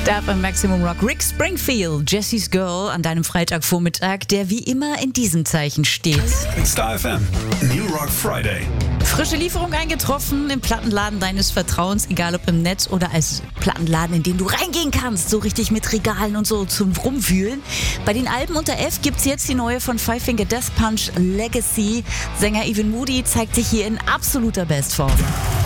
Da beim Maximum Rock Rick Springfield, Jesse's Girl an deinem Freitagvormittag, der wie immer in diesem Zeichen steht. Star FM, New Rock Friday. Frische Lieferung eingetroffen im Plattenladen deines Vertrauens, egal ob im Netz oder als Plattenladen, in den du reingehen kannst, so richtig mit Regalen und so zum Rumwühlen. Bei den Alben unter F gibt's jetzt die neue von Five Finger Death Punch, Legacy. Sänger Evan Moody zeigt sich hier in absoluter Bestform.